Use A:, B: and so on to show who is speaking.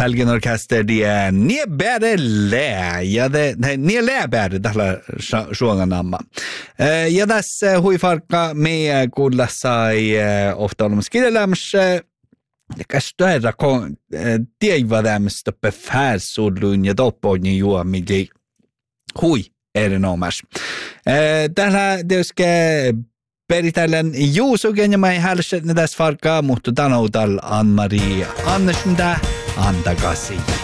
A: Felgenorkester de är nebäre lä. Ja det ni läbäre tällä suonganamma. Ja tässä huifarka me kuulla sai ofta olemme skilleläms ja kästöärä kon tievadämstä befärsudlun ja toppoin juomidi hui erinomas. Tällä tietysti peritellen juusuken ja mä hälset ne tässä farkaa, mutta tänoutal Ann-Marie Andersen antakasi.